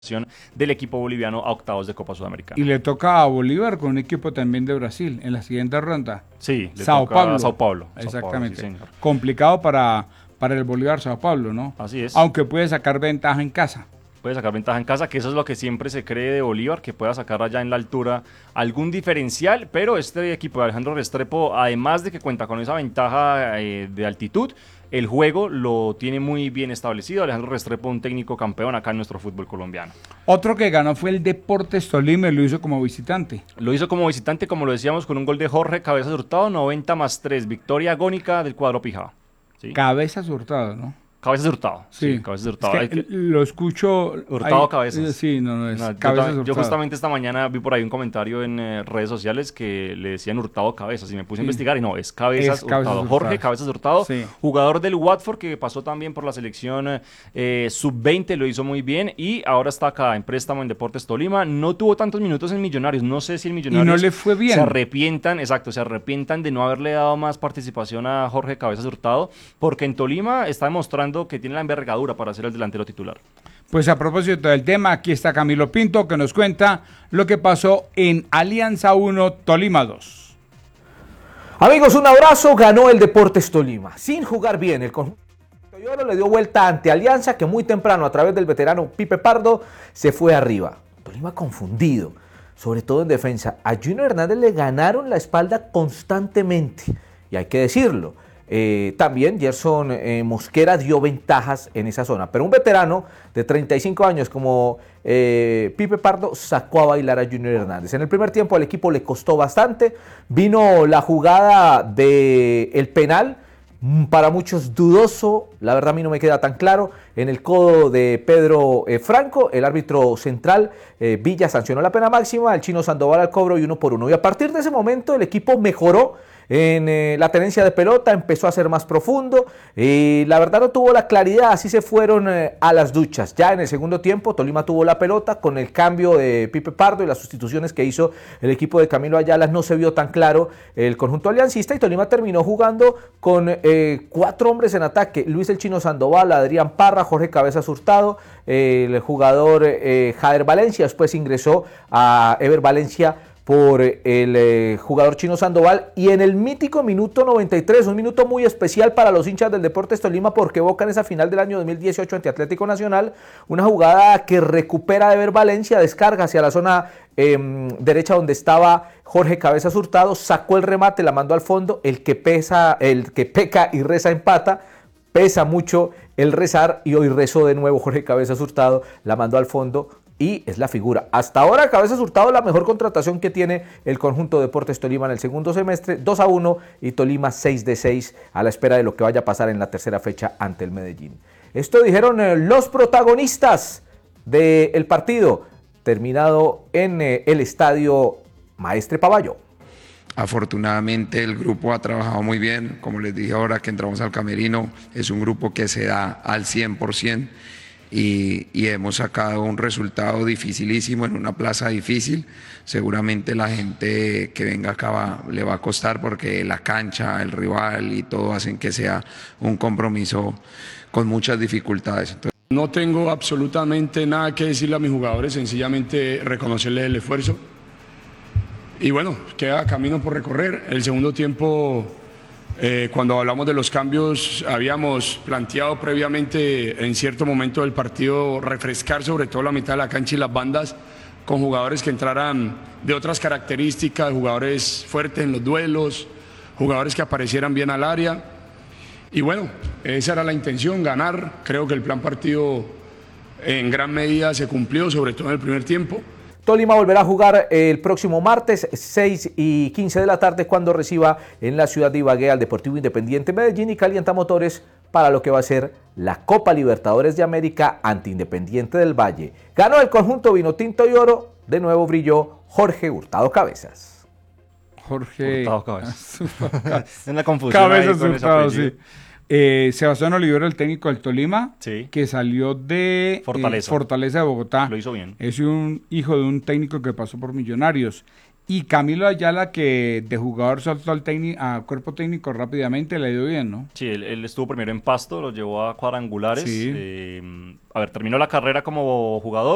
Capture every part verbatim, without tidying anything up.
del equipo boliviano a octavos de Copa Sudamericana. Y le toca a Bolívar con un equipo también de Brasil en la siguiente ronda. Sí, le Sao toca Paulo. a Sao Paulo. Exactamente. Sao Paulo, sí, complicado para, para el Bolívar Sao Paulo, ¿no? Así es. Aunque puede sacar ventaja en casa. Puede sacar ventaja en casa, que eso es lo que siempre se cree de Bolívar, que pueda sacar allá en la altura algún diferencial, pero este equipo de Alejandro Restrepo, además de que cuenta con esa ventaja eh, de altitud, el juego lo tiene muy bien establecido. Alejandro Restrepo, un técnico campeón acá en nuestro fútbol colombiano. Otro que ganó fue el Deportes Tolima y lo hizo como visitante. Lo hizo como visitante, como lo decíamos, con un gol de Jorge Cabezas Hurtado, noventa más tres, victoria agónica del cuadro Pijao. ¿Sí? Cabezas Hurtado, ¿no? Cabezas Hurtado. Sí, sí Cabezas Hurtado. Es que lo escucho. Hurtado hay, Cabezas. Sí, no, no es. No, Cabezas yo, Hurtado. yo justamente esta mañana vi por ahí un comentario en eh, redes sociales que le decían Hurtado Cabezas y me puse sí. a investigar y no, es Cabezas, es Hurtado. Cabezas Jorge Cabezas Hurtado, sí. jugador del Watford que pasó también por la selección eh, sub veinte, lo hizo muy bien y ahora está acá en préstamo en Deportes Tolima. No tuvo tantos minutos en Millonarios. No sé si el Millonarios y no le fue bien. se arrepientan, exacto, se arrepientan de no haberle dado más participación a Jorge Cabezas Hurtado porque en Tolima está demostrando que tiene la envergadura para ser el delantero titular. Pues a propósito del tema, aquí está Camilo Pinto que nos cuenta lo que pasó en Alianza uno, Tolima dos. Amigos, un abrazo. Ganó el Deportes Tolima. Sin jugar bien, el conjunto de Oro le dio vuelta ante Alianza, que muy temprano, a través del veterano Pipe Pardo, se fue arriba. Tolima confundido, sobre todo en defensa. A Junior Hernández le ganaron la espalda constantemente, y hay que decirlo. Eh, también Gerson eh, Mosquera dio ventajas en esa zona, pero un veterano de treinta y cinco años como eh, Pipe Pardo sacó a bailar a Junior Hernández. En el primer tiempo al equipo le costó bastante, vino la jugada del penal, para muchos dudoso, la verdad a mí no me queda tan claro, en el codo de Pedro eh, Franco, el árbitro central eh, Villa sancionó la pena máxima, el chino Sandoval al cobro y uno por uno, y a partir de ese momento el equipo mejoró en eh, la tenencia de pelota, empezó a ser más profundo y la verdad no tuvo la claridad, así se fueron eh, a las duchas. Ya en el segundo tiempo Tolima tuvo la pelota con el cambio de Pipe Pardo y las sustituciones que hizo el equipo de Camilo Ayala, no se vio tan claro el conjunto aliancista y Tolima terminó jugando con eh, cuatro hombres en ataque, Luis el Chino Sandoval, Adrián Parra, Jorge Cabezas Hurtado, eh, el jugador eh, Jader Valencia, después ingresó a Ever Valencia por el eh, jugador Chino Sandoval y en el mítico minuto noventa y tres, un minuto muy especial para los hinchas del Deportes Tolima porque evocan esa final del año dos mil dieciocho ante Atlético Nacional, una jugada que recupera de Ever Valencia, descarga hacia la zona eh, derecha donde estaba Jorge Cabezas Hurtado, sacó el remate, la mandó al fondo, el que pesa, el que peca y reza empata, pesa mucho el rezar y hoy rezó de nuevo Jorge Cabezas Hurtado, la mandó al fondo y es la figura. Hasta ahora Cabezas Hurtado la mejor contratación que tiene el conjunto de Deportes Tolima en el segundo semestre, dos a uno y Tolima seis de seis a la espera de lo que vaya a pasar en la tercera fecha ante el Medellín. Esto dijeron eh, los protagonistas del partido terminado en eh, el estadio Maestre Pavayo. Afortunadamente el grupo ha trabajado muy bien, como les dije ahora que entramos al camerino, es un grupo que se da al cien por ciento. Y, y hemos sacado un resultado dificilísimo en una plaza difícil. Seguramente la gente que venga acá va, le va a costar porque la cancha, el rival y todo hacen que sea un compromiso con muchas dificultades. Entonces, no tengo absolutamente nada que decirle a mis jugadores, sencillamente reconocerles el esfuerzo. Y bueno, queda camino por recorrer. El segundo tiempo, Eh, cuando hablamos de los cambios, habíamos planteado previamente en cierto momento del partido refrescar sobre todo la mitad de la cancha y las bandas con jugadores que entraran de otras características, jugadores fuertes en los duelos, jugadores que aparecieran bien al área. Y bueno, esa era la intención, ganar. Creo que el plan partido en gran medida se cumplió, sobre todo en el primer tiempo. Tolima volverá a jugar el próximo martes, seis y quince de la tarde, cuando reciba en la ciudad de Ibagué al Deportivo Independiente Medellín y calienta motores para lo que va a ser la Copa Libertadores de América ante Independiente del Valle. Ganó el conjunto Vinotinto y Oro, de nuevo brilló Jorge Hurtado Cabezas. Jorge Hurtado Cabezas. En la confusión. Cabezas Hurtado, sí. Eh, Sebastián Olivero, el técnico del Tolima, sí, que salió de Fortaleza. Eh, Fortaleza de Bogotá. Lo hizo bien. Es un hijo de un técnico que pasó por Millonarios. Y Camilo Ayala, que de jugador saltó al a cuerpo técnico rápidamente, le dio bien, ¿no? Sí, él, él estuvo primero en Pasto, lo llevó a cuadrangulares. Sí. Eh, a ver, terminó la carrera como jugador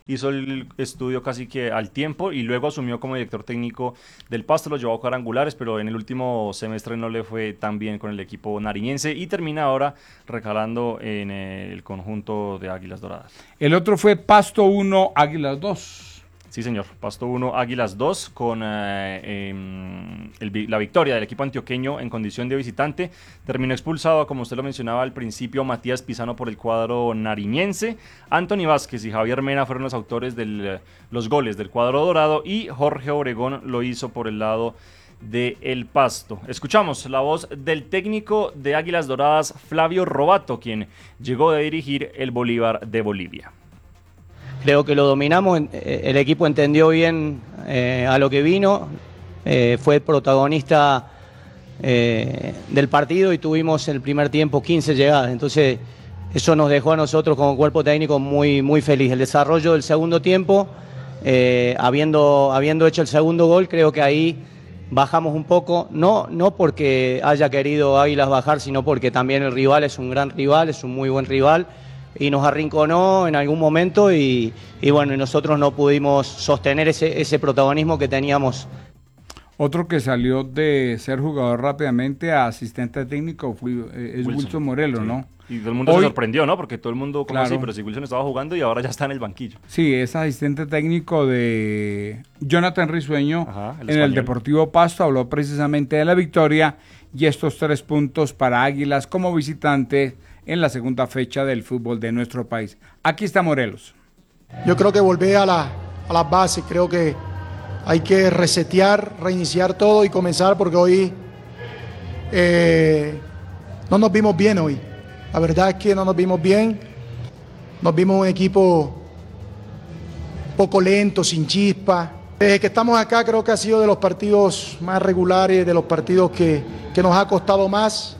hizo el estudio casi que al tiempo y luego asumió como director técnico del Pasto, lo llevó a cuadrangulares, pero en el último semestre no le fue tan bien con el equipo nariñense y termina ahora recalando en el conjunto de Águilas Doradas. El otro fue Pasto uno, Águilas dos. Sí, señor. Pasto uno, Águilas dos, con eh, eh, el, la victoria del equipo antioqueño en condición de visitante. Terminó expulsado, como usted lo mencionaba al principio, Matías Pisano por el cuadro nariñense. Anthony Vázquez y Javier Mena fueron los autores de los goles del cuadro dorado y Jorge Obregón lo hizo por el lado de El Pasto. Escuchamos la voz del técnico de Águilas Doradas, Flavio Robato, quien llegó a dirigir el Bolívar de Bolivia. Creo que lo dominamos, el equipo entendió bien eh, a lo que vino, eh, fue protagonista eh, del partido y tuvimos en el primer tiempo quince llegadas, entonces eso nos dejó a nosotros como cuerpo técnico muy, muy feliz. El desarrollo del segundo tiempo, eh, habiendo, habiendo hecho el segundo gol, creo que ahí bajamos un poco, no, no porque haya querido Águilas bajar, sino porque también el rival es un gran rival, es un muy buen rival, y nos arrinconó en algún momento y, y bueno, y nosotros no pudimos sostener ese, ese protagonismo que teníamos. Otro que salió de ser jugador rápidamente a asistente técnico fue, eh, es Wilson, Wilson Morelos, sí. ¿no? Y todo el mundo Hoy, se sorprendió, ¿no? Porque todo el mundo, ¿cómo claro. así? Pero si Wilson estaba jugando y ahora ya está en el banquillo. Sí, es asistente técnico de Jonathan Risueño. Ajá, el en español. El Deportivo Pasto, habló precisamente de la victoria y estos tres puntos para Águilas como visitante en la segunda fecha del fútbol de nuestro país. Aquí está Morelos. Yo creo que volver a la, a las bases, creo que hay que resetear, reiniciar todo y comenzar porque hoy eh, no nos vimos bien hoy. La verdad es que no nos vimos bien, nos vimos un equipo poco lento, sin chispa. Desde que estamos acá creo que ha sido de los partidos más regulares, de los partidos que, que nos ha costado más.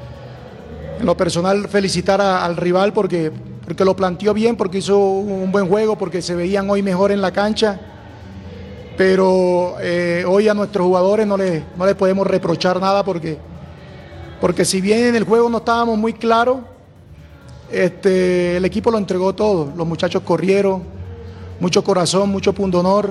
En lo personal felicitar a, al rival porque, porque lo planteó bien, porque hizo un buen juego, porque se veían hoy mejor en la cancha. Pero eh, hoy a nuestros jugadores no les no le podemos reprochar nada porque, porque si bien en el juego no estábamos muy claros, este, el equipo lo entregó todo. Los muchachos corrieron, mucho corazón, mucho pundonor.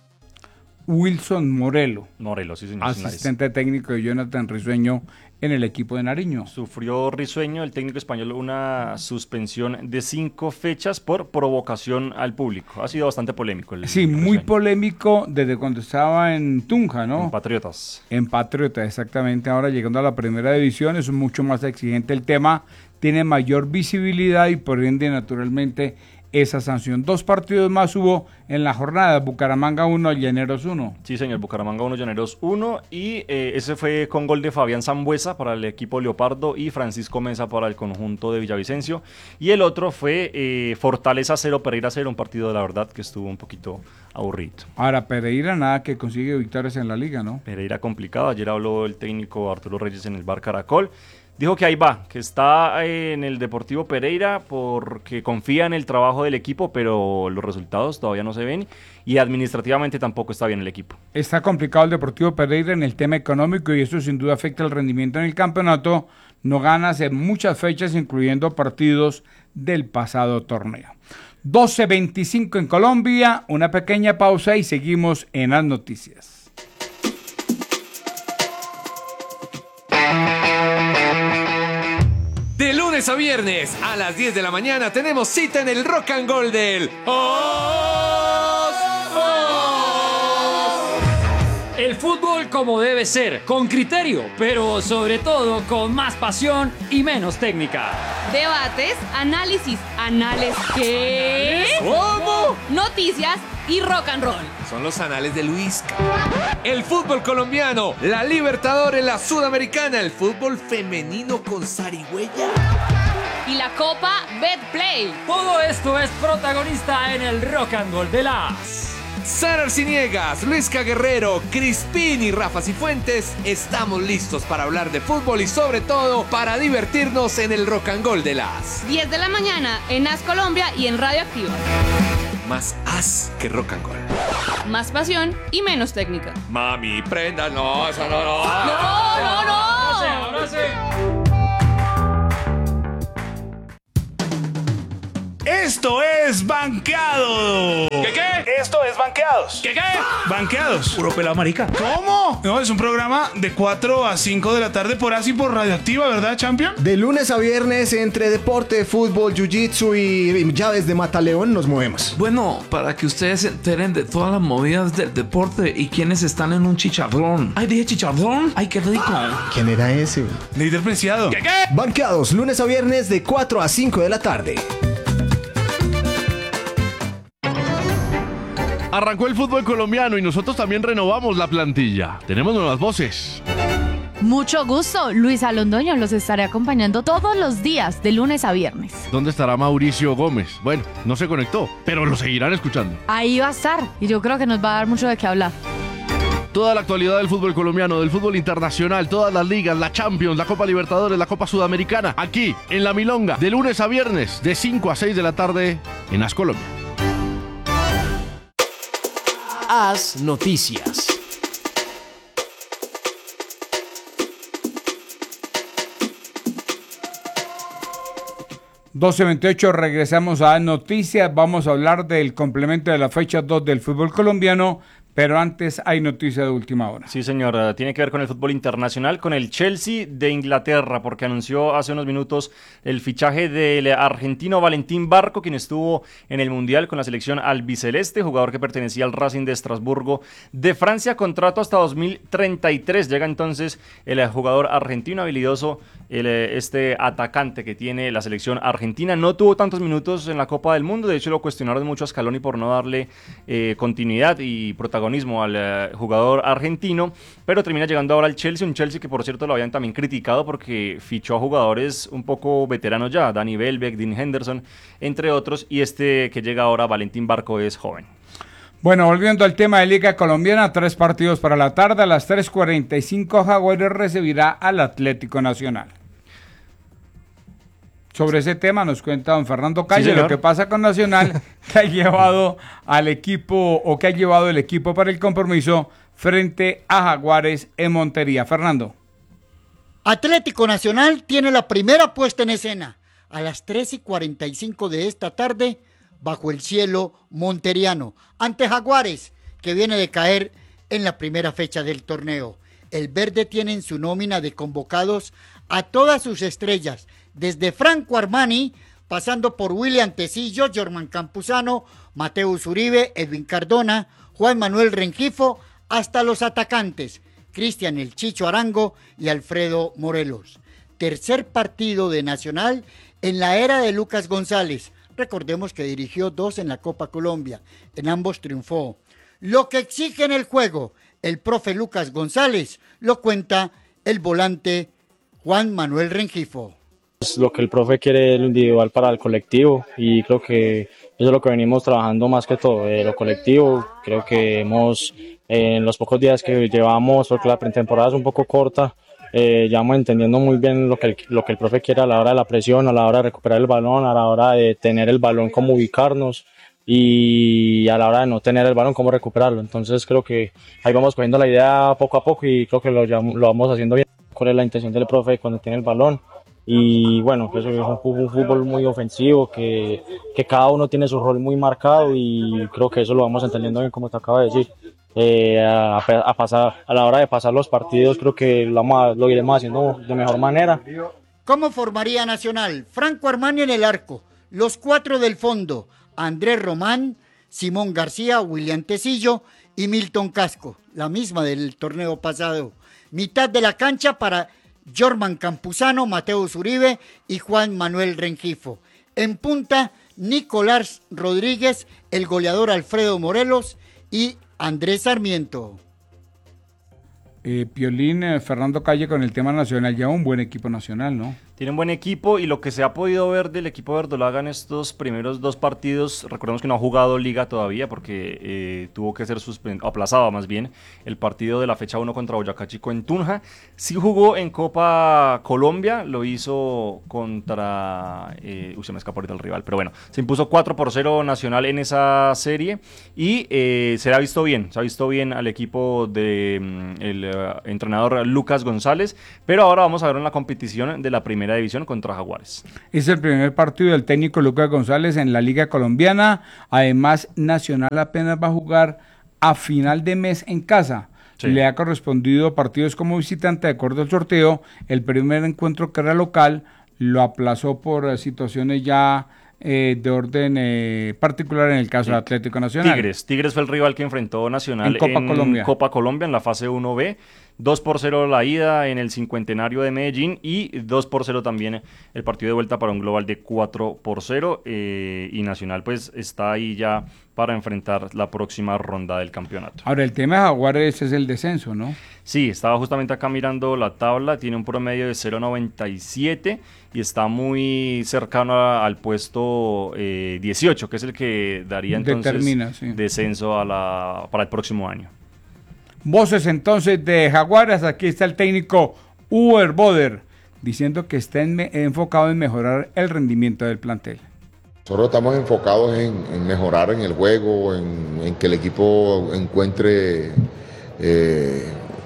Wilson Morelos, Morelos sí, señor, asistente técnico de Jonathan Risueño en el equipo de Nariño. Sufrió Risueño, el técnico español, una suspensión de cinco fechas por provocación al público. Ha sido bastante polémico. El, sí, el muy Risueño. polémico desde cuando estaba en Tunja, ¿no? En Patriotas. En Patriotas, exactamente. Ahora llegando a la primera división es mucho más exigente el tema, tiene mayor visibilidad y por ende naturalmente esa sanción. Dos partidos más hubo en la jornada, Bucaramanga uno, Llaneros uno. Sí, señor, Bucaramanga uno, Llaneros uno, y eh, ese fue con gol de Fabián Sambuesa para el equipo Leopardo y Francisco Mesa para el conjunto de Villavicencio, y el otro fue eh, Fortaleza cero, Pereira cero, un partido de la verdad que estuvo un poquito aburrido. Ahora, Pereira nada que consigue victorias en la liga, ¿no? Pereira complicado, ayer habló el técnico Arturo Reyes en el Bar Caracol. Dijo que ahí va, que está en el Deportivo Pereira porque confía en el trabajo del equipo, pero los resultados todavía no se ven y administrativamente tampoco está bien el equipo. Está complicado el Deportivo Pereira en el tema económico y eso sin duda afecta el rendimiento en el campeonato. No gana hace muchas fechas, incluyendo partidos del pasado torneo. doce veinticinco en Colombia, una pequeña pausa y seguimos en las noticias. De lunes a viernes a las diez de la mañana tenemos cita en el Rock and Roll del Os, Os. El fútbol como debe ser, con criterio, pero sobre todo con más pasión y menos técnica. Debates, análisis, anales, ¿qué? ¿Cómo? Noticias y rock and roll. Son los anales de Luisca. El fútbol colombiano, la Libertadores, la Sudamericana, el fútbol femenino con zarigüeya. Y la Copa Betplay. Todo esto es protagonista en el Rock and Roll de las... Sara Arciniegas, Luisca Guerrero, Crispín y Rafa Cifuentes, estamos listos para hablar de fútbol y sobre todo para divertirnos en el Rock and Roll de las diez de la mañana en As Colombia y en Radio Activa. Más as que rock and roll. Más pasión y menos técnica. Mami, prenda, no, eso no, no. No, no, no. Ahora sí, ahora sí. Esto es Banqueado. ¿Qué qué? Esto es Banqueados. ¿Qué qué? Banqueados. Puro pelado marica. ¿Cómo? No, es un programa de cuatro a cinco de la tarde por así por Radioactiva, ¿verdad, Champion? De lunes a viernes entre deporte, fútbol, jiu-jitsu y llaves de mataleón nos movemos. Bueno, para que ustedes se enteren de todas las movidas del deporte y quienes están en un chicharrón. Ay, dije chicharrón. Ay, qué rico. ¿Quién era ese? Líder Preciado. ¿Qué qué? Banqueados, lunes a viernes de cuatro a cinco de la tarde. Arrancó el fútbol colombiano y nosotros también renovamos la plantilla. Tenemos nuevas voces. Mucho gusto, Luisa Londoño los estaré acompañando todos los días, de lunes a viernes. ¿Dónde estará Mauricio Gómez? Bueno, no se conectó, pero lo seguirán escuchando. Ahí va a estar, y yo creo que nos va a dar mucho de qué hablar. Toda la actualidad del fútbol colombiano, del fútbol internacional, todas las ligas, la Champions, la Copa Libertadores, la Copa Sudamericana, aquí, en La Milonga, de lunes a viernes, de cinco a seis de la tarde, en As Colombia. As Noticias. doce veintiocho, regresamos a Noticias. Vamos a hablar del complemento de la fecha dos del fútbol colombiano, pero antes hay noticia de última hora. Sí, señor, tiene que ver con el fútbol internacional, con el Chelsea de Inglaterra, porque anunció hace unos minutos el fichaje del argentino Valentín Barco, quien estuvo en el Mundial con la selección albiceleste, jugador que pertenecía al Racing de Estrasburgo de Francia, contrato hasta dos mil treinta y tres. Llega entonces el jugador argentino habilidoso, el, este atacante que tiene la selección argentina. No tuvo tantos minutos en la Copa del Mundo, de hecho lo cuestionaron mucho a Scaloni por no darle eh, continuidad y protagonismo al uh, jugador argentino, pero termina llegando ahora al Chelsea, un Chelsea que por cierto lo habían también criticado porque fichó a jugadores un poco veteranos ya, Danny Welbeck, Dean Henderson, entre otros, y este que llega ahora, Valentín Barco, es joven. Bueno, volviendo al tema de Liga Colombiana, tres partidos para la tarde, a las tres cuarenta y cinco Jaguares recibirá al Atlético Nacional. Sobre ese tema nos cuenta don Fernando Calle, sí, lo que pasa con Nacional, que ha llevado al equipo, o que ha llevado el equipo para el compromiso frente a Jaguares en Montería. Fernando. Atlético Nacional tiene la primera puesta en escena a las tres y cuarenta y cinco de esta tarde bajo el cielo monteriano, ante Jaguares, que viene de caer en la primera fecha del torneo. El verde tiene en su nómina de convocados a todas sus estrellas, desde Franco Armani, pasando por William Tecillo, Jorman Campuzano, Mateus Uribe, Edwin Cardona, Juan Manuel Rengifo, hasta los atacantes, Cristian El Chicho Arango y Alfredo Morelos. Tercer partido de Nacional en la era de Lucas González. Recordemos que dirigió dos en la Copa Colombia, en ambos triunfó. Lo que exige en el juego el profe Lucas González lo cuenta el volante Juan Manuel Rengifo. Lo que el profe quiere es lo individual para el colectivo y creo que eso es lo que venimos trabajando más que todo, eh, lo colectivo. Creo que hemos, eh, en los pocos días que llevamos, porque la pretemporada es un poco corta, eh, ya vamos entendiendo muy bien lo que, el, lo que el profe quiere a la hora de la presión, a la hora de recuperar el balón, a la hora de tener el balón, cómo ubicarnos, y a la hora de no tener el balón, cómo recuperarlo. Entonces creo que ahí vamos cogiendo la idea poco a poco y creo que lo, lo vamos haciendo bien. ¿Cuál es la intención del profe cuando tiene el balón? Y bueno, eso es un, un fútbol muy ofensivo, que, que cada uno tiene su rol muy marcado y creo que eso lo vamos entendiendo bien, como te acabo de decir. Eh, a, a, pasar, a la hora de pasar los partidos creo que lo, lo iremos haciendo de mejor manera. ¿Cómo formaría Nacional? Franco Armani en el arco, los cuatro del fondo, Andrés Román, Simón García, William Tecillo y Milton Casco, la misma del torneo pasado. Mitad de la cancha para Jorman Campuzano, Mateus Uribe y Juan Manuel Rengifo. En punta, Nicolás Rodríguez, el goleador Alfredo Morelos y Andrés Sarmiento. Eh, Piolín, eh, Fernando Calle con el tema nacional, ya un buen equipo nacional, ¿no? Tiene un buen equipo y lo que se ha podido ver del equipo verdolaga en estos primeros dos partidos, recordemos que no ha jugado liga todavía porque eh, tuvo que ser suspendido, aplazado más bien, el partido de la fecha uno contra Boyacá Chico en Tunja. Sí jugó en Copa Colombia, lo hizo contra, eh, uy se me escapó ahorita el rival, pero bueno, se impuso cuatro por cero Nacional en esa serie y eh, se ha visto bien, se ha visto bien al equipo del de, uh, entrenador Lucas González, pero ahora vamos a ver una competición de la primera primera división contra Jaguares. Es el primer partido del técnico Lucas González en la Liga Colombiana. Además, Nacional apenas va a jugar a final de mes en casa. Sí. Le ha correspondido partidos como visitante de acuerdo al sorteo. El primer encuentro, que era local, lo aplazó por uh, situaciones ya eh, de orden eh, particular en el caso sí. de Atlético Nacional. Tigres. Tigres fue el rival que enfrentó Nacional en Copa en Colombia. Copa Colombia en la fase uno B. dos por cero la ida en el cincuentenario de Medellín y dos por cero también el partido de vuelta para un global de cuatro por cero eh, y Nacional pues está ahí ya para enfrentar la próxima ronda del campeonato. Ahora el tema de Jaguares es el descenso, ¿no? Sí, estaba justamente acá mirando la tabla, tiene un promedio de cero noventa y siete y está muy cercano a, al puesto eh, dieciocho, que es el que daría entonces Determina, sí. descenso a la, para el próximo año. Voces entonces de Jaguares, aquí está el técnico Uber Boder diciendo que está en, enfocado en mejorar el rendimiento del plantel. Nosotros estamos enfocados en, en mejorar en el juego, en, en que el equipo encuentre, eh,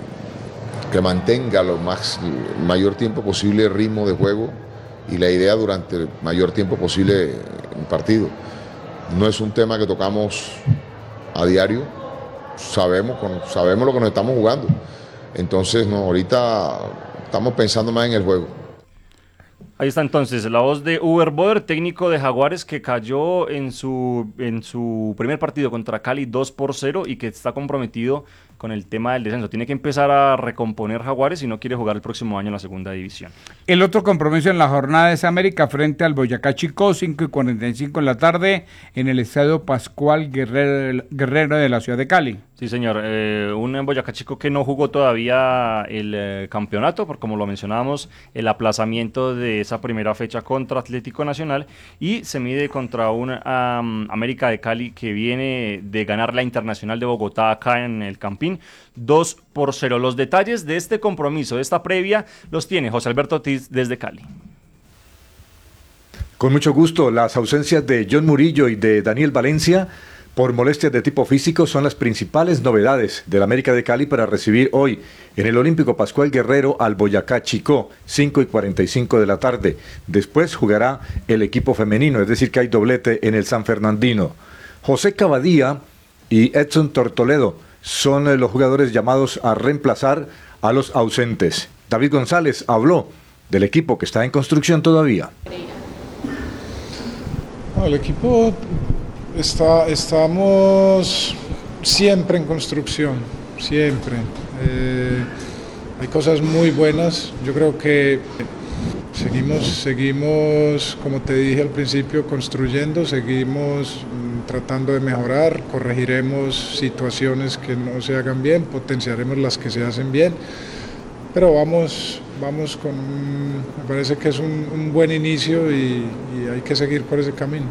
que mantenga lo más, el mayor tiempo posible el ritmo de juego y la idea durante el mayor tiempo posible en partido. No es un tema que tocamos a diario. Sabemos, sabemos lo que nos estamos jugando. Entonces, no, ahorita estamos pensando más en el juego. Ahí está entonces la voz de Uber Boder, técnico de Jaguares, que cayó en su, en su primer partido contra Cali dos por cero y que está comprometido con el tema del descenso. Tiene que empezar a recomponer Jaguares si no quiere jugar el próximo año en la segunda división. El otro compromiso en la jornada es América frente al Boyacá Chicó, cinco y cuarenta y cinco en la tarde, en el Estadio Pascual Guerrero, Guerrero de la ciudad de Cali. Sí, señor. Eh, un Boyacá Chicó que no jugó todavía el eh, campeonato, por como lo mencionábamos, el aplazamiento de esa primera fecha contra Atlético Nacional, y se mide contra un um, América de Cali que viene de ganar la Internacional de Bogotá acá en el Campín, dos por cero. Los detalles de este compromiso, de esta previa, los tiene José Alberto Ortiz desde Cali. Con mucho gusto. Las ausencias de John Murillo y de Daniel Valencia por molestias de tipo físico son las principales novedades del América de Cali para recibir hoy en el Olímpico Pascual Guerrero al Boyacá Chicó, cinco y cuarenta y cinco de la tarde. Después jugará el equipo femenino, es decir que hay doblete en el San Fernandino. José Cavadía y Edson Tortoledo son los jugadores llamados a reemplazar a los ausentes. David González habló del equipo que está en construcción todavía. No, el equipo está, estamos siempre en construcción, siempre. Eh, hay cosas muy buenas. Yo creo que seguimos, seguimos, como te dije al principio, construyendo, seguimos tratando de mejorar, corregiremos situaciones que no se hagan bien, potenciaremos las que se hacen bien, pero vamos, vamos con, me parece que es un, un buen inicio y, y hay que seguir por ese camino.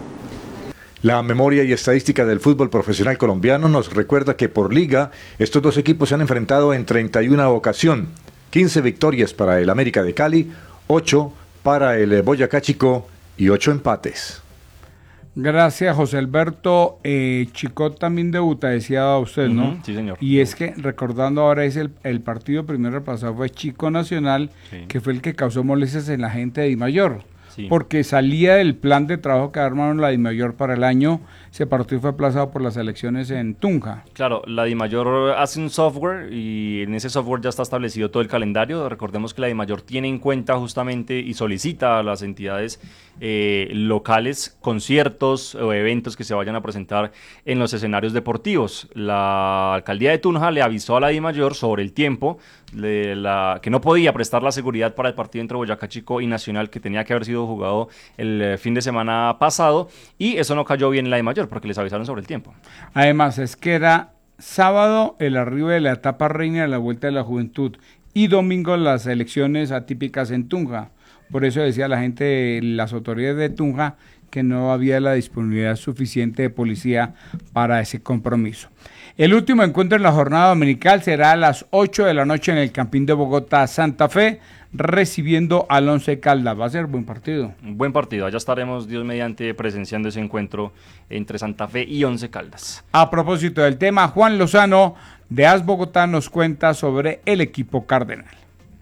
La memoria y estadística del fútbol profesional colombiano nos recuerda que por liga estos dos equipos se han enfrentado en treinta y una ocasión, quince victorias para el América de Cali, ocho para el Boyacá Chicó y ocho empates. Gracias, José Alberto. Eh, Chicó también debuta, decía usted, ¿no? Uh-huh, sí, señor. Y es que, recordando ahora, es el, el partido primero pasado fue Chico Nacional, sí, que fue el que causó molestias en la gente de Dimayor. Sí. Porque salía del plan de trabajo que armaron la Dimayor para el año. Ese partido fue aplazado por las elecciones en Tunja. Claro, la Dimayor hace un software y en ese software ya está establecido todo el calendario. Recordemos que la Dimayor tiene en cuenta justamente y solicita a las entidades eh, locales conciertos o eventos que se vayan a presentar en los escenarios deportivos. La alcaldía de Tunja le avisó a la Dimayor sobre el tiempo de la, que no podía prestar la seguridad para el partido entre Boyacá Chicó y Nacional, que tenía que haber sido jugado el eh, fin de semana pasado, y eso no cayó bien en la Dimayor porque les avisaron sobre el tiempo. Además es que era sábado el arribo de la etapa reina de la Vuelta de la Juventud y domingo las elecciones atípicas en Tunja. Por eso decía la gente, las autoridades de Tunja, que no había la disponibilidad suficiente de policía para ese compromiso. El último encuentro en la jornada dominical será a las ocho de la noche en el Campín de Bogotá, Santa Fe, recibiendo al Once Caldas. Va a ser buen partido. Un buen partido. Allá estaremos, Dios mediante, presenciando ese encuentro entre Santa Fe y Once Caldas. A propósito del tema, Juan Lozano de A S Bogotá nos cuenta sobre el equipo cardenal.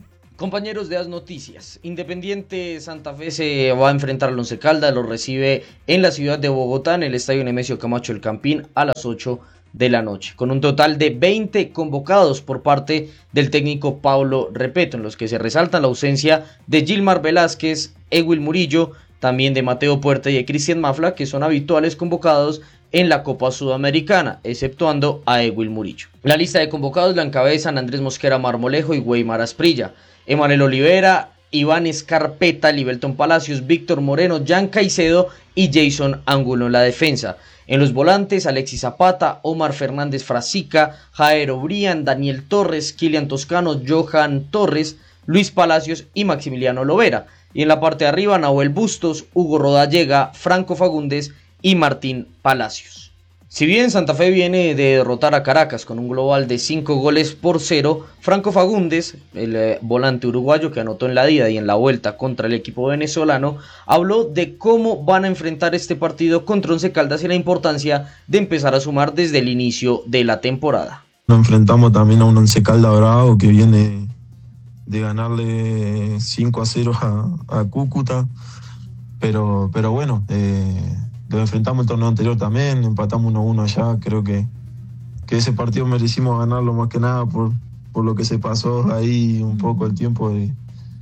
Compañeros de As Noticias, Independiente Santa Fe se va a enfrentar al Once Caldas, lo recibe en la ciudad de Bogotá, en el Estadio Nemesio Camacho El Campín, a las ocho de la noche, con un total de veinte convocados por parte del técnico Paulo Repeto, en los que se resalta la ausencia de Gilmar Velázquez, Ewil Murillo, también de Mateo Puerta y de Cristian Mafla, que son habituales convocados en la Copa Sudamericana, exceptuando a Ewil Murillo. La lista de convocados la encabezan Andrés Mosquera Marmolejo y Weimar Asprilla, Emanuel Olivera, Iván Escarpeta, Libelton Palacios, Víctor Moreno, Jan Caicedo y Jason Angulo en la defensa. En los volantes, Alexis Zapata, Omar Fernández Frasica, Jairo Brian, Daniel Torres, Kilian Toscano, Johan Torres, Luis Palacios y Maximiliano Lovera. Y en la parte de arriba, Nahuel Bustos, Hugo Rodallega, Franco Fagundes y Martín Palacios. Si bien Santa Fe viene de derrotar a Caracas con un global de cinco goles por cero, Franco Fagundes, el eh, volante uruguayo que anotó en la ida y en la vuelta contra el equipo venezolano, habló de cómo van a enfrentar este partido contra Once Caldas y la importancia de empezar a sumar desde el inicio de la temporada. Nos enfrentamos también a un Once Caldas bravo que viene de ganarle cinco a cero a, a Cúcuta, pero, pero bueno... Eh... Lo enfrentamos el torneo anterior también, empatamos uno a uno allá, creo que, que ese partido merecimos ganarlo más que nada por, por lo que se pasó ahí un poco el tiempo de,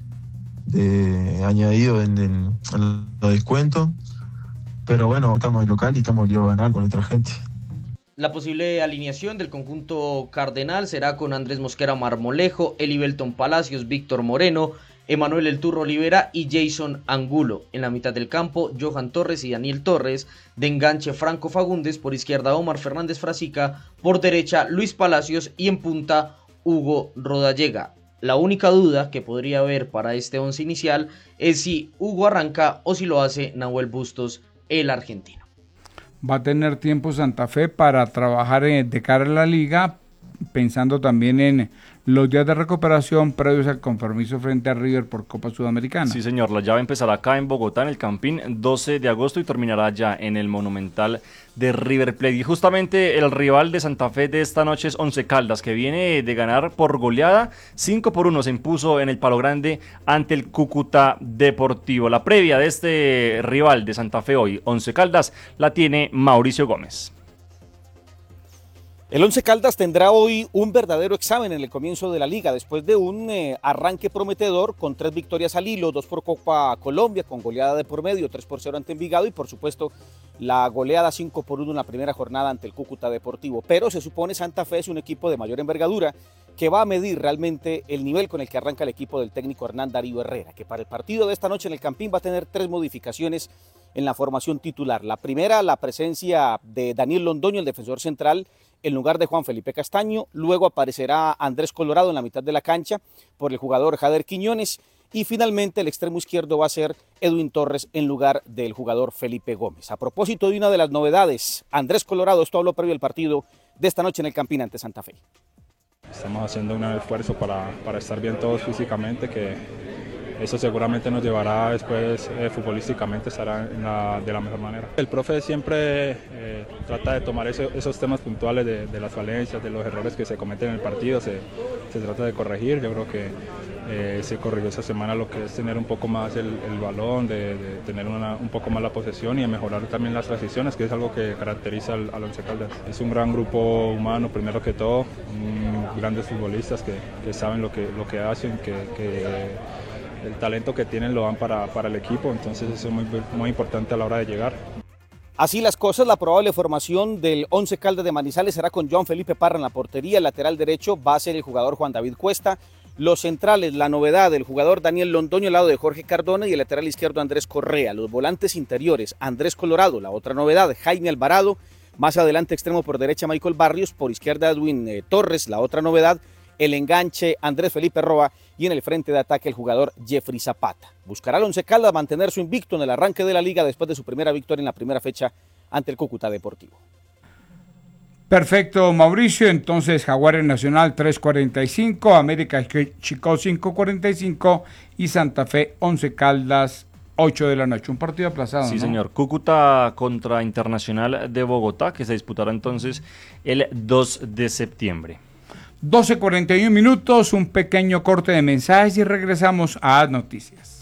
de añadido en, en, en los descuentos, pero bueno, estamos en local y estamos obligados a ganar con nuestra gente. La posible alineación del conjunto cardenal será con Andrés Mosquera Marmolejo, Elibelton Palacios, Víctor Moreno, Emanuel El Turro Olivera y Jason Angulo. En la mitad del campo, Johan Torres y Daniel Torres. De enganche, Franco Fagundes. Por izquierda, Omar Fernández Frasica. Por derecha, Luis Palacios. Y en punta, Hugo Rodallega. La única duda que podría haber para este once inicial es si Hugo arranca o si lo hace Nahuel Bustos, el argentino. Va a tener tiempo Santa Fe para trabajar de cara a la liga, pensando también en los días de recuperación previos al compromiso frente a River por Copa Sudamericana. Sí, señor, la llave empezará acá en Bogotá, en el Campín, doce de agosto y terminará ya en el Monumental de River Plate. Y justamente el rival de Santa Fe de esta noche es Once Caldas, que viene de ganar por goleada, cinco por uno se impuso en el Palo Grande ante el Cúcuta Deportivo. La previa de este rival de Santa Fe hoy, Once Caldas, la tiene Mauricio Gómez. El Once Caldas tendrá hoy un verdadero examen en el comienzo de la liga, después de un eh, arranque prometedor con tres victorias al hilo, dos por Copa Colombia, con goleada de por medio, tres por cero ante Envigado y por supuesto la goleada cinco por uno en la primera jornada ante el Cúcuta Deportivo. Pero se supone Santa Fe es un equipo de mayor envergadura que va a medir realmente el nivel con el que arranca el equipo del técnico Hernán Darío Herrera, que para el partido de esta noche en el Campín va a tener tres modificaciones en la formación titular. La primera, la presencia de Daniel Londoño, el defensor central, en lugar de Juan Felipe Castaño. Luego aparecerá Andrés Colorado en la mitad de la cancha por el jugador Jader Quiñones. Y finalmente el extremo izquierdo va a ser Edwin Torres en lugar del jugador Felipe Gómez. A propósito de una de las novedades, Andrés Colorado, esto habló previo al partido de esta noche en el Campín ante Santa Fe. Estamos haciendo un esfuerzo para, para estar bien todos físicamente, que eso seguramente nos llevará después eh, futbolísticamente estará en la, de la mejor manera. El profe siempre eh, trata de tomar ese, esos temas puntuales de, de las falencias, de los errores que se cometen en el partido, se, se trata de corregir. Yo creo que eh, se corrigió esta semana lo que es tener un poco más el, el balón, de, de tener una, un poco más la posesión y de mejorar también las transiciones, que es algo que caracteriza al, al Once Caldas. Es un gran grupo humano, primero que todo, um, grandes futbolistas que, que saben lo que, lo que hacen, que, que el talento que tienen lo dan para, para el equipo, entonces eso es muy, muy importante a la hora de llegar. Así las cosas, la probable formación del Once Caldas de Manizales será con Joan Felipe Parra en la portería, el lateral derecho va a ser el jugador Juan David Cuesta, los centrales, la novedad del jugador Daniel Londoño al lado de Jorge Cardona y el lateral izquierdo Andrés Correa, los volantes interiores Andrés Colorado, la otra novedad Jaime Alvarado, más adelante extremo por derecha Michael Barrios, por izquierda Edwin eh, Torres, la otra novedad, el enganche Andrés Felipe Roa y en el frente de ataque el jugador Jeffrey Zapata. Buscará el Once Caldas mantener su invicto en el arranque de la liga después de su primera victoria en la primera fecha ante el Cúcuta Deportivo. Perfecto, Mauricio. Entonces, Jaguares Nacional tres cuarenta y cinco, América Chicago cinco cuarenta y cinco y Santa Fe Once Caldas ocho de la noche. Un partido aplazado, Sí, ¿no? señor. Cúcuta contra Internacional de Bogotá, que se disputará entonces el dos de septiembre. doce cuarenta y uno minutos, un pequeño corte de mensajes y regresamos a Noticias.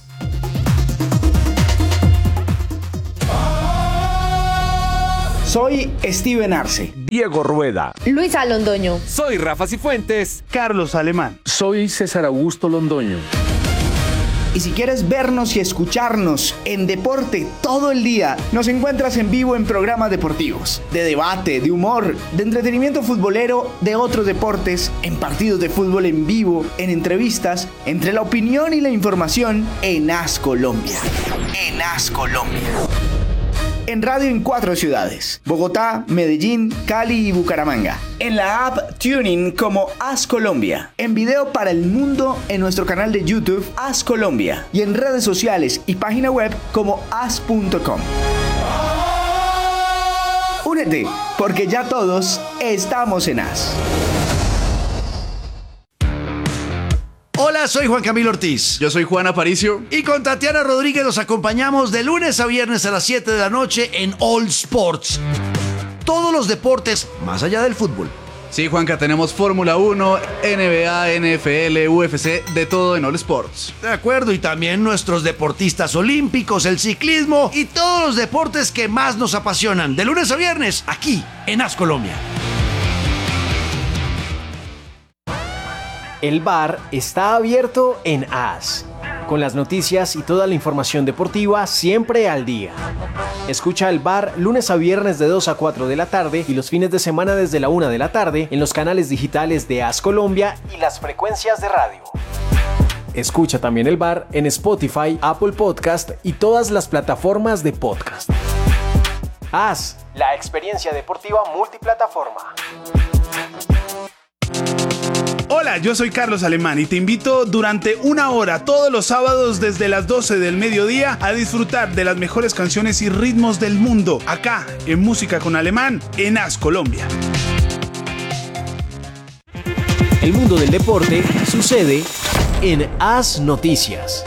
Soy Steven Arce. Diego Rueda. Luisa Londoño. Soy Rafa Cifuentes. Carlos Alemán. Soy César Augusto Londoño. Y si quieres vernos y escucharnos en deporte todo el día, nos encuentras en vivo en programas deportivos, de debate, de humor, de entretenimiento futbolero, de otros deportes, en partidos de fútbol en vivo, en entrevistas, entre la opinión y la información en A S Colombia. En A S Colombia. En radio en cuatro ciudades: Bogotá, Medellín, Cali y Bucaramanga. En la app TuneIn como A S Colombia. En video para el mundo en nuestro canal de YouTube A S Colombia. Y en redes sociales y página web como as punto com. Únete, porque ya todos estamos en A S. Hola, soy Juan Camilo Ortiz. Yo soy Juan Aparicio. Y con Tatiana Rodríguez nos acompañamos de lunes a viernes a las siete de la noche en All Sports. Todos los deportes más allá del fútbol. Sí, Juanca, tenemos Fórmula uno, N B A, N F L, U F C, de todo en All Sports. De acuerdo, y también nuestros deportistas olímpicos, el ciclismo y todos los deportes que más nos apasionan. De lunes a viernes, aquí en A S Colombia. El bar está abierto en A S, con las noticias y toda la información deportiva siempre al día. Escucha el bar lunes a viernes de dos a cuatro de la tarde y los fines de semana desde la una de la tarde en los canales digitales de A S Colombia y las frecuencias de radio. Escucha también el bar en Spotify, Apple Podcast y todas las plataformas de podcast. A S, la experiencia deportiva multiplataforma. Hola, yo soy Carlos Alemán y te invito durante una hora todos los sábados desde las doce del mediodía a disfrutar de las mejores canciones y ritmos del mundo, acá en Música con Alemán en A S Colombia. El mundo del deporte sucede en A S Noticias.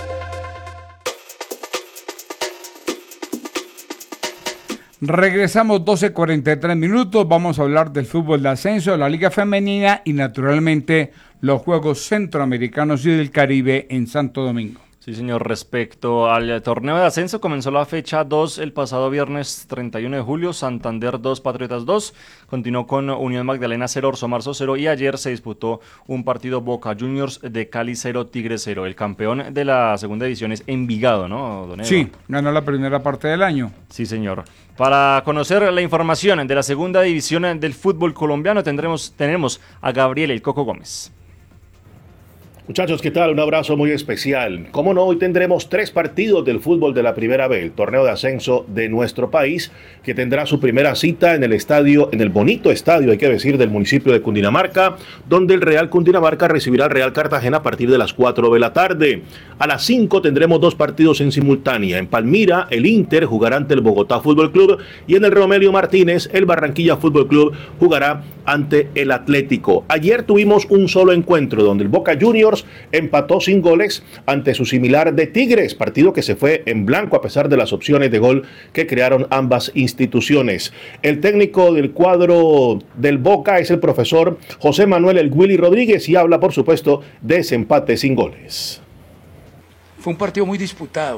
Regresamos doce cuarenta y tres minutos, vamos a hablar del fútbol de ascenso, de la Liga Femenina y naturalmente los Juegos Centroamericanos y del Caribe en Santo Domingo. Sí, señor. Respecto al torneo de ascenso, comenzó la fecha dos el pasado viernes treinta y uno de julio, Santander dos, Patriotas dos, continuó con Unión Magdalena cero, Orso Marzo cero y ayer se disputó un partido Boca Juniors de Cali cero, Tigre cero. El campeón de la segunda división es Envigado, ¿no, don Edo? Sí, ganó la primera parte del año. Sí, señor. Para conocer la información de la segunda división del fútbol colombiano tendremos, tenemos a Gabriel El Coco Gómez. Muchachos, ¿qué tal? Un abrazo muy especial. Como no, hoy tendremos tres partidos del fútbol de la Primera B, el torneo de ascenso de nuestro país, que tendrá su primera cita en el estadio, en el bonito estadio, hay que decir, del municipio de Cundinamarca, donde el Real Cundinamarca recibirá al Real Cartagena a partir de las cuatro de la tarde. A las cinco tendremos dos partidos en simultánea. En Palmira, el Inter jugará ante el Bogotá Fútbol Club y en el Romelio Martínez, el Barranquilla Fútbol Club jugará ante el Atlético. Ayer tuvimos un solo encuentro donde el Boca Juniors empató sin goles ante su similar de Tigres, partido que se fue en blanco a pesar de las opciones de gol que crearon ambas instituciones. El técnico del cuadro del Boca es el profesor José Manuel El Willy Rodríguez y habla, por supuesto, de ese empate sin goles. Fue un partido muy disputado,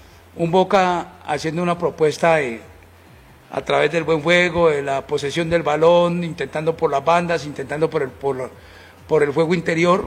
un Boca haciendo una propuesta de, a través del buen juego, de la posesión del balón, intentando por las bandas, intentando por el, por, por el juego interior,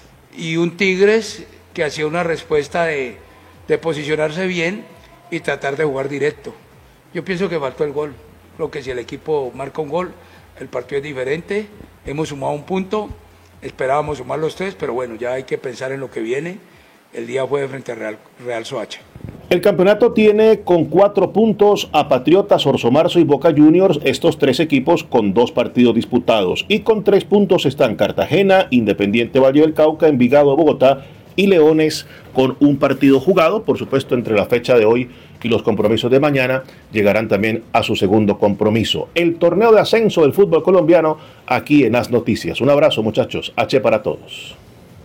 y un Tigres que hacía una respuesta de, de posicionarse bien y tratar de jugar directo. Yo pienso que faltó el gol. Creo que si el equipo marca un gol, el partido es diferente. Hemos sumado un punto, esperábamos sumar los tres, pero bueno, ya hay que pensar en lo que viene. El día fue frente a Real, Real Soacha. El campeonato tiene con cuatro puntos a Patriotas, Orso Marzo y Boca Juniors, estos tres equipos con dos partidos disputados. Y con tres puntos están Cartagena, Independiente Valle del Cauca, Envigado, Bogotá y Leones con un partido jugado. Por supuesto, entre la fecha de hoy y los compromisos de mañana llegarán también a su segundo compromiso. El torneo de ascenso del fútbol colombiano aquí en A S Noticias. Un abrazo, muchachos. H para todos.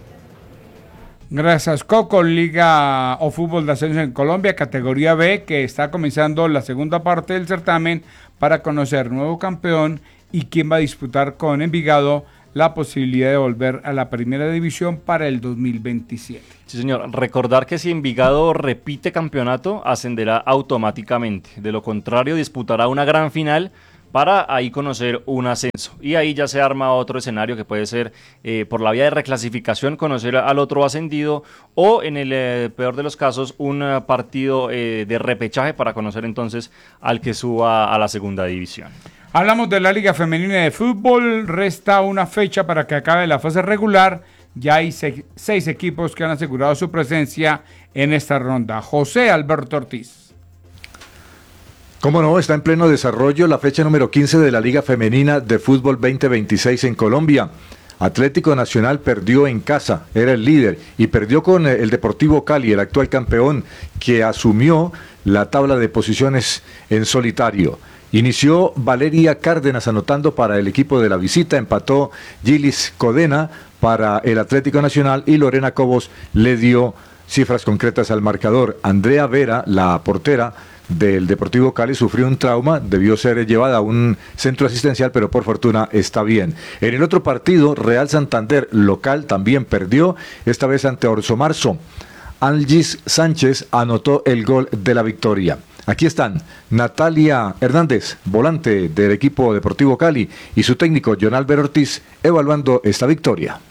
Gracias, Coco. Liga o Fútbol de Ascenso en Colombia, categoría B, que está comenzando la segunda parte del certamen para conocer nuevo campeón y quién va a disputar con Envigado la posibilidad de volver a la primera división para el dos mil veintisiete. Sí, señor. Recordar que si Envigado repite campeonato, ascenderá automáticamente. De lo contrario, disputará una gran final para ahí conocer un ascenso. Y ahí ya se arma otro escenario que puede ser eh, por la vía de reclasificación, conocer al otro ascendido, o en el eh, peor de los casos, un uh, partido eh, de repechaje para conocer entonces al que suba a la segunda división. Hablamos de la Liga Femenina de Fútbol, resta una fecha para que acabe la fase regular, ya hay seis, seis equipos que han asegurado su presencia en esta ronda. José Alberto Ortiz. Cómo no, está en pleno desarrollo la fecha número quince de la Liga Femenina de Fútbol veinte veintiséis en Colombia. Atlético Nacional perdió en casa, era el líder, y perdió con el Deportivo Cali, el actual campeón, que asumió la tabla de posiciones en solitario. Inició Valeria Cárdenas anotando para el equipo de la visita, empató Gilis Codena para el Atlético Nacional y Lorena Cobos le dio cifras concretas al marcador. Andrea Vera, la portera del Deportivo Cali, sufrió un trauma, debió ser llevada a un centro asistencial, pero por fortuna está bien. En el otro partido, Real Santander local también perdió, esta vez ante Orso Marzo. Algis Sánchez anotó el gol de la victoria. Aquí están Natalia Hernández, volante del equipo Deportivo Cali, y su técnico John Álvaro Ortiz evaluando esta victoria.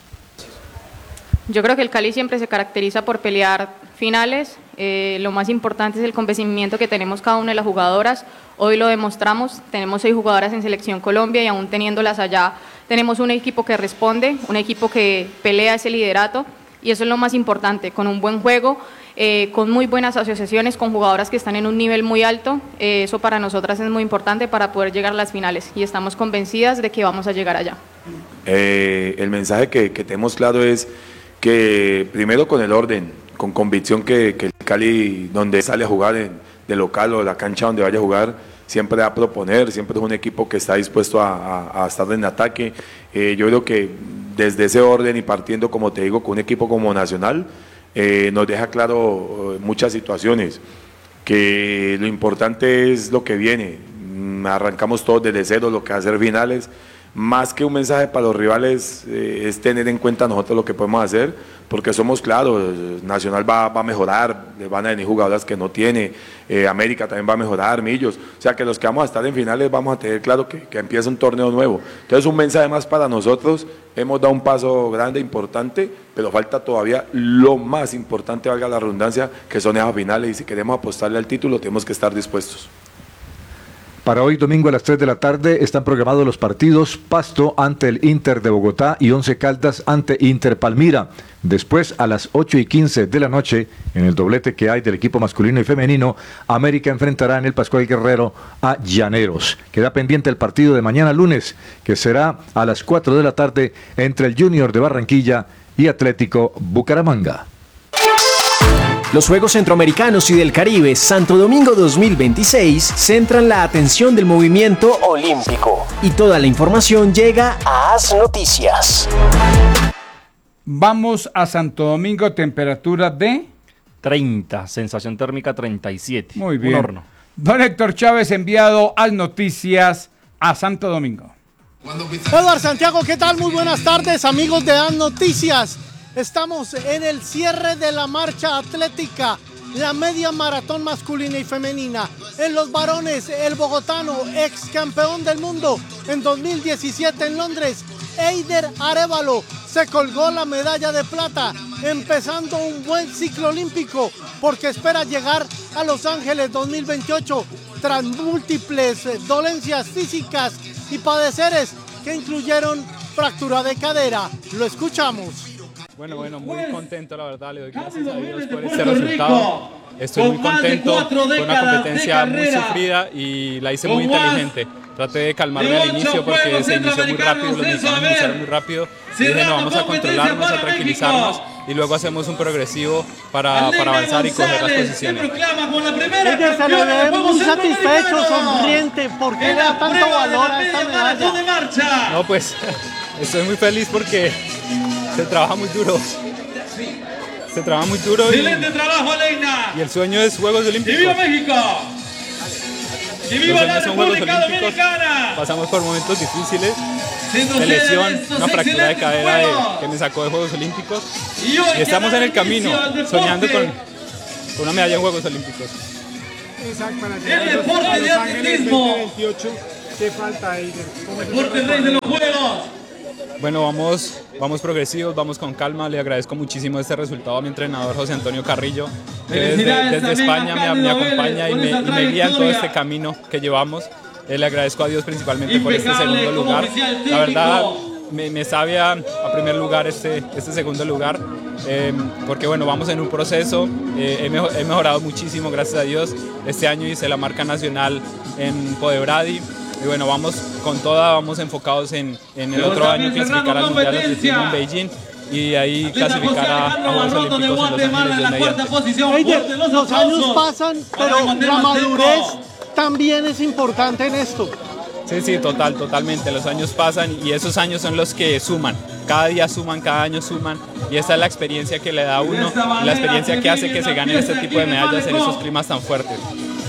Yo creo que el Cali siempre se caracteriza por pelear finales. Eh, lo más importante es el convencimiento que tenemos cada una de las jugadoras. Hoy lo demostramos, tenemos seis jugadoras en Selección Colombia y aún teniéndolas allá, tenemos un equipo que responde, un equipo que pelea ese liderato, y eso es lo más importante, con un buen juego, eh, con muy buenas asociaciones, con jugadoras que están en un nivel muy alto. Eh, eso para nosotras es muy importante para poder llegar a las finales, y estamos convencidas de que vamos a llegar allá. Eh, el mensaje que, que tenemos claro es que primero con el orden, con convicción que, que el Cali, donde sale a jugar en, de local o la cancha donde vaya a jugar, siempre va a proponer, siempre es un equipo que está dispuesto a, a, a estar en ataque. Eh, yo creo que desde ese orden y partiendo, como te digo, con un equipo como Nacional, eh, nos deja claro eh, muchas situaciones, que lo importante es lo que viene. Arrancamos todos desde cero, lo que va a ser finales. Más que un mensaje para los rivales, eh, es tener en cuenta nosotros lo que podemos hacer, porque somos claros, Nacional va, va a mejorar, le van a venir jugadoras que no tiene, eh, América también va a mejorar, Millos, o sea que los que vamos a estar en finales vamos a tener claro que, que empieza un torneo nuevo. Entonces un mensaje más para nosotros, hemos dado un paso grande, importante, pero falta todavía lo más importante, valga la redundancia, que son esas finales, y si queremos apostarle al título tenemos que estar dispuestos. Para hoy domingo a las tres de la tarde están programados los partidos Pasto ante el Inter de Bogotá y Once Caldas ante Inter Palmira. Después a las ocho y quince de la noche, en el doblete que hay del equipo masculino y femenino, América enfrentará en el Pascual Guerrero a Llaneros. Queda pendiente el partido de mañana lunes, que será a las cuatro de la tarde entre el Junior de Barranquilla y Atlético Bucaramanga. Los Juegos Centroamericanos y del Caribe Santo Domingo dos mil veintiséis centran la atención del movimiento olímpico, y toda la información llega a AS Noticias. Vamos a Santo Domingo, temperatura de treinta, sensación térmica treinta y siete. Muy bien. Un horno. Don Héctor Chávez, enviado AS Noticias a Santo Domingo. Eduardo Santiago, ¿qué tal? Muy buenas tardes, amigos de AS Noticias. Estamos en el cierre de la marcha atlética, la media maratón masculina y femenina. En los varones, el bogotano, ex campeón del mundo en dos mil diecisiete en Londres, Eider Arévalo, se colgó la medalla de plata, empezando un buen ciclo olímpico, porque espera llegar a Los Ángeles dos mil veintiocho tras múltiples dolencias físicas y padeceres que incluyeron fractura de cadera. Lo escuchamos. Bueno, bueno, muy contento, la verdad, le doy gracias a Dios por este resultado. Estoy muy contento, fue una competencia muy sufrida y la hice muy inteligente. Traté de calmarme al inicio porque se inició muy rápido, los mexicanos iniciaron muy rápido. Dije, no, vamos a controlarnos, a tranquilizarnos y luego hacemos un progresivo para, para avanzar y coger las posiciones. Ella se le ve muy satisfecho, sonriente. ¿Por qué le da tanto valor a esta medalla? No, pues estoy muy feliz porque se trabaja muy duro. Se trabaja muy duro y, excelente trabajo, Aleina. Y el sueño es Juegos Olímpicos. ¡Y viva México! ¡Y viva la República Dominicana! Pasamos por momentos difíciles, de lesión, una fractura de cadera de, que me sacó de Juegos Olímpicos. Y estamos en el camino, soñando con, con una medalla en Juegos Olímpicos. Exacto, para llegar el deporte a Los Ángeles veinte veintiocho, ¿qué falta ahí? Deporte Rey de los Juegos. Bueno, vamos, vamos progresivos, vamos con calma. Le agradezco muchísimo este resultado a mi entrenador José Antonio Carrillo, que desde, desde España me, me acompaña y me, y me guía en todo este camino que llevamos. Eh, le agradezco a Dios principalmente por este segundo lugar. La verdad, me, me sabe a, a primer lugar este, este segundo lugar, eh, porque bueno, vamos en un proceso. Eh, he, mejor, he mejorado muchísimo, gracias a Dios. Este año hice la marca nacional en Podebrady. Y bueno, vamos con toda, vamos enfocados en, en el otro año clasificar al Mundial de Atletismo en Beijing y ahí clasificar a, a Juegos Olímpicos en Los Ángeles, Dios mediante. Eider, los años pasan, pero la madurez también es importante en esto. Sí, sí, total, totalmente. Los años pasan y esos años son los que suman. Cada día suman, cada año suman y esa es la experiencia que le da a uno, la experiencia que hace que se ganen este tipo de medallas en esos climas tan fuertes.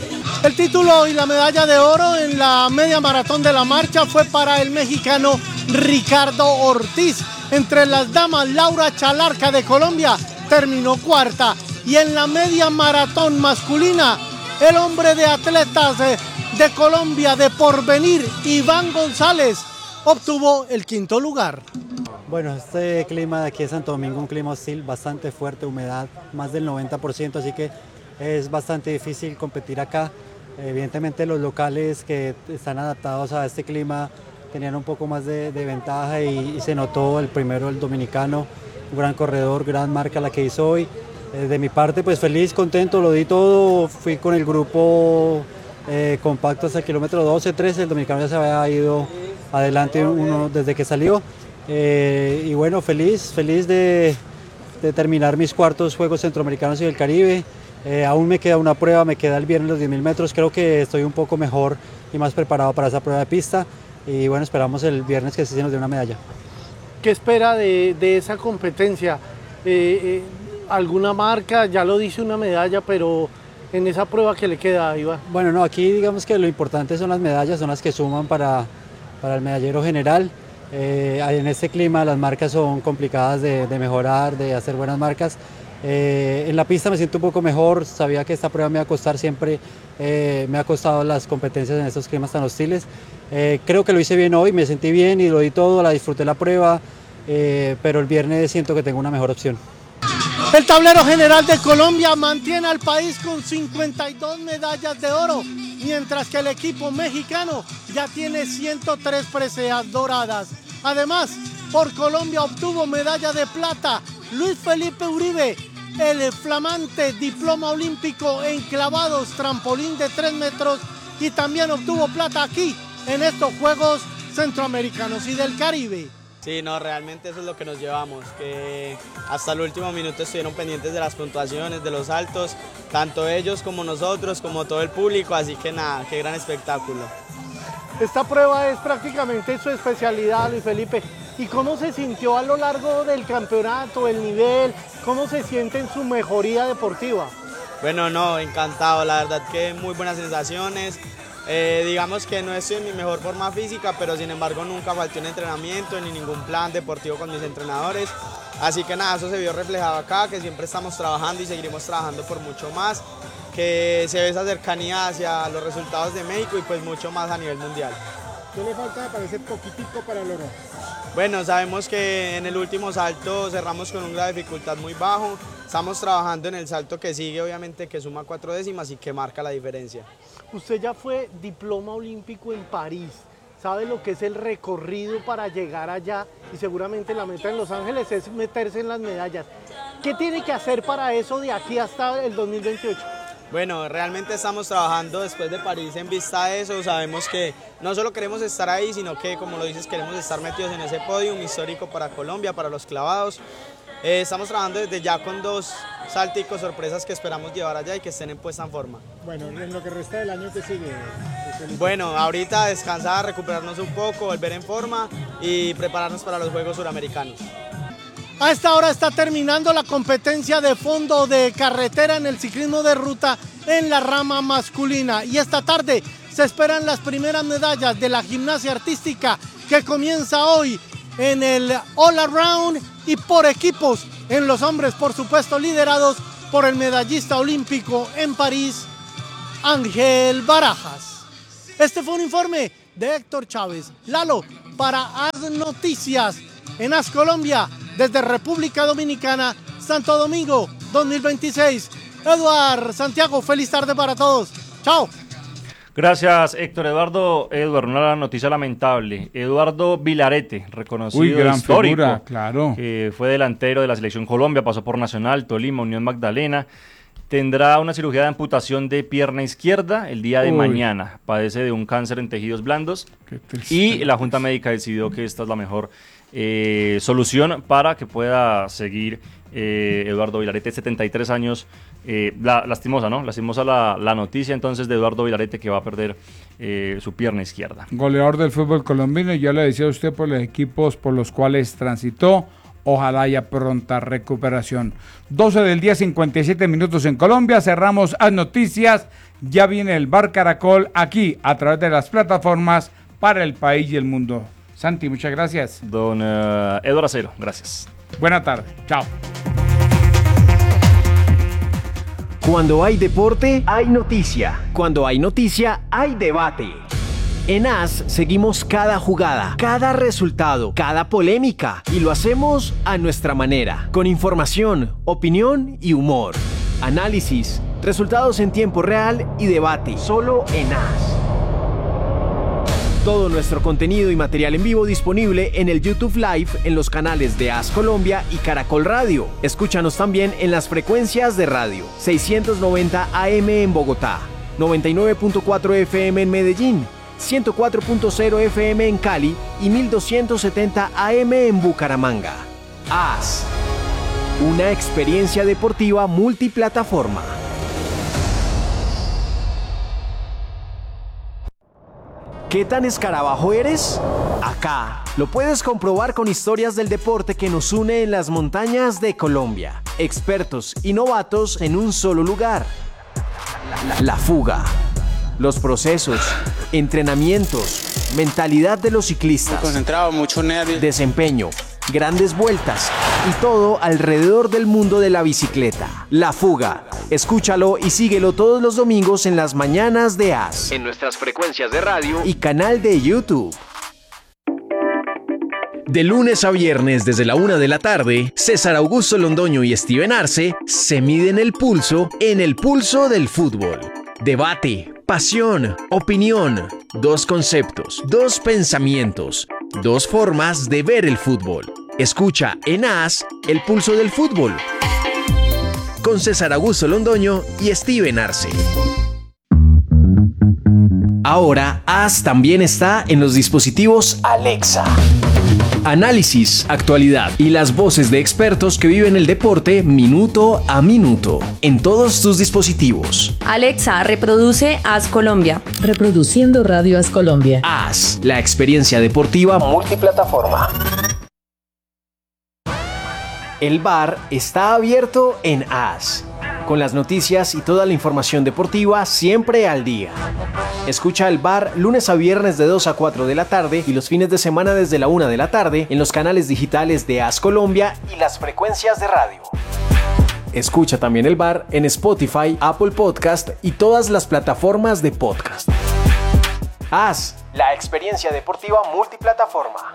El título y la medalla de oro en la media maratón de la marcha fue para el mexicano Ricardo Ortiz. Entre las damas, Laura Chalarca de Colombia terminó cuarta. Y en la media maratón masculina, el hombre de atletas de, de Colombia de Porvenir, Iván González, obtuvo el quinto lugar. Bueno, este clima de aquí de Santo Domingo, un clima hostil, bastante fuerte, humedad, más del noventa por ciento, así que es bastante difícil competir acá. Evidentemente los locales que están adaptados a este clima tenían un poco más de, de ventaja y, y se notó el primero, el dominicano, un gran corredor, gran marca la que hizo hoy. Eh, de mi parte, pues feliz, contento, lo di todo, fui con el grupo eh, compacto hasta el kilómetro doce, trece, el dominicano ya se había ido adelante uno desde que salió. Eh, y bueno, feliz, feliz de, de terminar mis cuartos Juegos Centroamericanos y del Caribe. Eh, aún me queda una prueba, me queda el viernes los diez mil metros, creo que estoy un poco mejor y más preparado para esa prueba de pista y bueno, esperamos el viernes que sí se nos dé una medalla. ¿Qué espera de, de esa competencia? Eh, eh, ¿Alguna marca? Ya lo dice una medalla, pero en esa prueba que le queda, Iván. Bueno, no, aquí digamos que lo importante son las medallas, son las que suman para, para el medallero general. Eh, en este clima las marcas son complicadas de, de mejorar, de hacer buenas marcas. Eh, en la pista me siento un poco mejor, sabía que esta prueba me iba a costar, siempre eh, me ha costado las competencias en estos climas tan hostiles. Eh, creo que lo hice bien hoy, me sentí bien y lo di todo, la disfruté la prueba, eh, pero el viernes siento que tengo una mejor opción. El tablero general de Colombia mantiene al país con cincuenta y dos medallas de oro, mientras que el equipo mexicano ya tiene ciento tres preseas doradas. Además, por Colombia obtuvo medalla de plata Luis Felipe Uribe, el flamante diploma olímpico en clavados, trampolín de tres metros, y también obtuvo plata aquí en estos Juegos Centroamericanos y del Caribe. Sí, no, realmente eso es lo que nos llevamos, que hasta el último minuto estuvieron pendientes de las puntuaciones, de los saltos, tanto ellos como nosotros, como todo el público, así que nada, qué gran espectáculo. Esta prueba es prácticamente su especialidad, Luis Felipe. ¿Y cómo se sintió a lo largo del campeonato, el nivel? ¿Cómo se siente en su mejoría deportiva? Bueno, no, encantado, la verdad que muy buenas sensaciones. Eh, digamos que no estoy en mi mejor forma física, pero sin embargo nunca falté un entrenamiento ni ningún plan deportivo con mis entrenadores. Así que nada, eso se vio reflejado acá, que siempre estamos trabajando y seguiremos trabajando por mucho más, que se ve esa cercanía hacia los resultados de México y pues mucho más a nivel mundial. ¿Qué le falta para ese poquitico para el oro? Bueno, sabemos que en el último salto cerramos con un grado de dificultad muy bajo. Estamos trabajando en el salto que sigue, obviamente, que suma cuatro décimas y que marca la diferencia. Usted ya fue diploma olímpico en París. ¿Sabe lo que es el recorrido para llegar allá? Y seguramente la meta en Los Ángeles es meterse en las medallas. ¿Qué tiene que hacer para eso de aquí hasta el dos mil veintiocho? Bueno, realmente estamos trabajando después de París en vista de eso. Sabemos que no solo queremos estar ahí, sino que, como lo dices, queremos estar metidos en ese podium histórico para Colombia, para los clavados. Eh, estamos trabajando desde ya con dos salticos sorpresas que esperamos llevar allá y que estén en puesta en forma. Bueno, en lo que resta del año, ¿qué sigue? Bueno, ahorita descansar, recuperarnos un poco, volver en forma y prepararnos para los Juegos Suramericanos. A esta hora está terminando la competencia de fondo de carretera en el ciclismo de ruta en la rama masculina. Y esta tarde se esperan las primeras medallas de la gimnasia artística que comienza hoy en el All Around y por equipos en los hombres, por supuesto, liderados por el medallista olímpico en París, Ángel Barajas. Este fue un informe de Héctor Chávez. Lalo, para As Noticias en As Colombia, desde República Dominicana, Santo Domingo, dos mil veintiséis. Eduard Santiago, feliz tarde para todos. Chao. Gracias, Héctor Eduardo. Eduardo, una noticia lamentable. Eduardo Vilarete, reconocido Uy, gran histórico, figura, claro. que fue delantero de la Selección Colombia, pasó por Nacional, Tolima, Unión Magdalena. Tendrá una cirugía de amputación de pierna izquierda el día de Uy. mañana. Padece de un cáncer en tejidos blandos. Y la Junta Médica decidió que esta es la mejor eh, solución para que pueda seguir eh, Eduardo Vilarete, setenta y tres años. Eh, la, lastimosa, ¿no? Lastimosa la, la noticia entonces de Eduardo Vilarete, que va a perder eh, su pierna izquierda. Goleador del fútbol colombiano, ya le decía a usted por los equipos por los cuales transitó. Ojalá haya pronta recuperación. doce del día, cincuenta y siete minutos en Colombia. Cerramos As Noticias. Ya viene el Bar Caracol aquí a través de las plataformas para el país y el mundo. Santi, muchas gracias. Don uh, Eduardo Acero, gracias. Buena tarde. Chao. Cuando hay deporte, hay noticia. Cuando hay noticia, hay debate. En As seguimos cada jugada, cada resultado, cada polémica y lo hacemos a nuestra manera, con información, opinión y humor. Análisis, resultados en tiempo real y debate, solo en As. Todo nuestro contenido y material en vivo disponible en el YouTube Live en los canales de As Colombia y Caracol Radio. Escúchanos también en las frecuencias de radio seiscientos noventa A M en Bogotá, noventa y nueve punto cuatro F M en Medellín, ciento cuatro punto cero F M en Cali y mil doscientos setenta A M en Bucaramanga. As, una experiencia deportiva multiplataforma. ¿Qué tan escarabajo eres? Acá lo puedes comprobar con historias del deporte que nos une en las montañas de Colombia. Expertos y novatos en un solo lugar. La fuga. Los procesos, entrenamientos, mentalidad de los ciclistas. Muy concentrado, mucho nervio. Desempeño, grandes vueltas y todo alrededor del mundo de la bicicleta. La Fuga. Escúchalo y síguelo todos los domingos en las mañanas de As. En nuestras frecuencias de radio y canal de YouTube. De lunes a viernes desde la una de la tarde, César Augusto Londoño y Steven Arce se miden el pulso en el pulso del fútbol. Debate, pasión, opinión, dos conceptos, dos pensamientos, dos formas de ver el fútbol. Escucha en As el pulso del fútbol con César Augusto Londoño y Steven Arce. Ahora As también está en los dispositivos Alexa. Análisis, actualidad y las voces de expertos que viven el deporte minuto a minuto en todos tus dispositivos. Alexa, reproduce As Colombia. Reproduciendo Radio As Colombia. As, la experiencia deportiva multiplataforma. El bar está abierto en As, con las noticias y toda la información deportiva siempre al día. Escucha el bar lunes a viernes de dos a cuatro de la tarde y los fines de semana desde la una de la tarde en los canales digitales de As Colombia y las frecuencias de radio. Escucha también el bar en Spotify, Apple Podcast y todas las plataformas de podcast. As, la experiencia deportiva multiplataforma.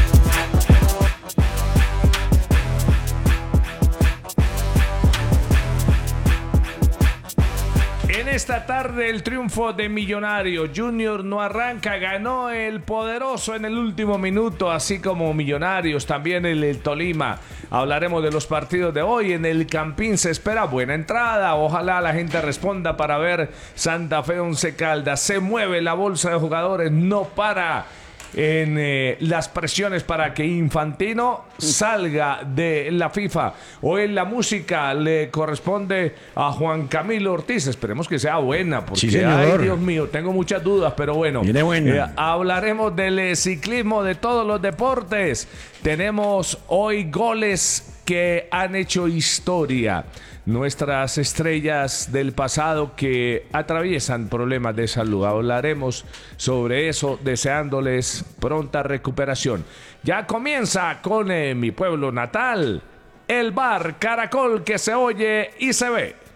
En esta tarde el triunfo de Millonario. Junior no arranca, ganó el poderoso en el último minuto, así como Millonarios, también el, el Tolima. Hablaremos de los partidos de hoy. En el Campín se espera buena entrada. Ojalá la gente responda para ver Santa Fe Once Caldas. Se mueve la bolsa de jugadores, no para en eh, las presiones para que Infantino salga de la FIFA. Hoy la música le corresponde a Juan Camilo Ortiz. Esperemos que sea buena, porque sí, ay, Dios mío, tengo muchas dudas, pero bueno, viene buena. Eh, hablaremos del eh, ciclismo, de todos los deportes. Tenemos hoy goles que han hecho historia. nuestras estrellas del pasado que atraviesan problemas de salud. Hablaremos sobre eso, deseándoles pronta recuperación. Ya comienza con eh, mi pueblo natal, el bar Caracol, que se oye y se ve.